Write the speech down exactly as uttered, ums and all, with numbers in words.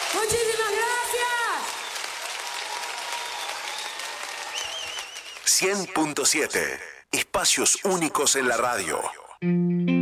Muchísimas gracias. cien punto siete. Espacios únicos en la radio.